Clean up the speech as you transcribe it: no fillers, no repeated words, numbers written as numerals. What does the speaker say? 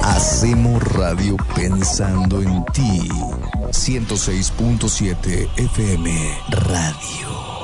Hacemos radio pensando en ti. 106.7 FM Radio.